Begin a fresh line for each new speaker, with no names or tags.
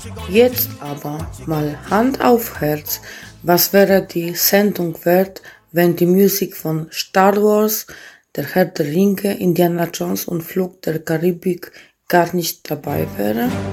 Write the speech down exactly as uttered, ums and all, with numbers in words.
Jetzt aber mal Hand auf Herz, was wäre die Sendung wert, wenn die Musik von Star Wars, der Herr der Ringe, Indiana Jones und Flug der Karibik gar nicht dabei wäre?